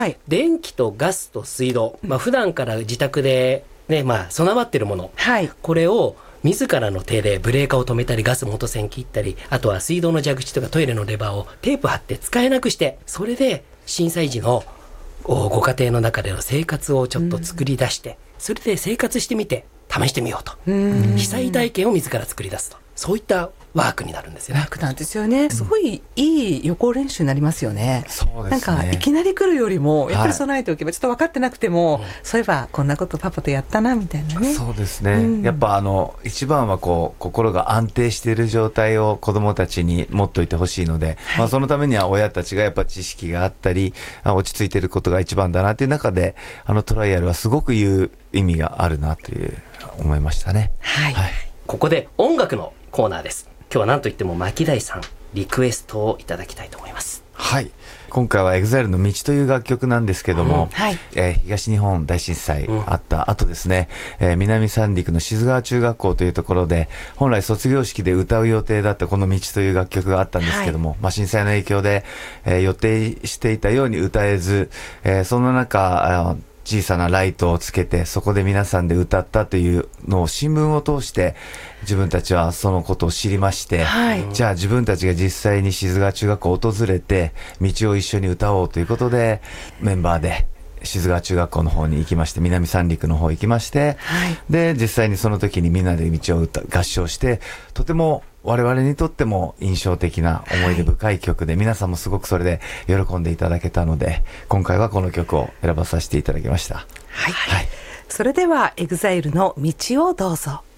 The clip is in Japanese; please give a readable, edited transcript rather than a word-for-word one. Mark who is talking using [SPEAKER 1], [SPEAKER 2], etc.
[SPEAKER 1] はい。
[SPEAKER 2] 電気とガスと水道、普段から自宅でね、備わってるもの、
[SPEAKER 1] はい。
[SPEAKER 2] これを自らの手でブレーカーを止めたり、ガス元栓切ったり、あとは水道の蛇口とかトイレのレバーをテープ貼って使えなくして、それで震災時のご家庭の中での生活をちょっと作り出して、それで生活してみて試してみようと。被災体験を自ら作り出すと。そういったワークになるんですよね。
[SPEAKER 1] ワークなんですよね。すごいいい予行練習になりますよね。
[SPEAKER 3] そうですね。
[SPEAKER 1] なんかいきなり来るよりもやっぱり備えておけば、ちょっと分かってなくても、そういえばこんなことパパとやったなみたいなね。
[SPEAKER 3] そうですね。やっぱ一番は心が安定している状態を子どもたちに持っておいてほしいので、そのためには親たちがやっぱ知識があったり、落ち着いていることが一番だなという中で、トライアルはすごく言う意味があるなという思いましたね。
[SPEAKER 1] はい。
[SPEAKER 2] ここで音楽のコーナーです。今日は何といっても牧大さんリクエストをいただきたいと思います。
[SPEAKER 3] はい。今回は EXILE の道という楽曲なんですけども、
[SPEAKER 1] はい。
[SPEAKER 3] 東日本大震災あった後ですね、南三陸の静川中学校というところで、本来卒業式で歌う予定だったこの道という楽曲があったんですけども、震災の影響で、予定していたように歌えず、そんな中、小さなライトをつけてそこで皆さんで歌ったというのを新聞を通して自分たちはそのことを知りまして、じゃあ自分たちが実際に静川中学校を訪れて道を一緒に歌おうということでメンバーで静川中学校の方に行きまして、南三陸の方行きまして、で実際にその時にみんなで道を合唱して、とても我々にとっても印象的な思い出深い曲で、皆さんもすごくそれで喜んでいただけたので、今回はこの曲を選ばさせていただきました。
[SPEAKER 1] はい。それでは EXILE の道をどうぞ。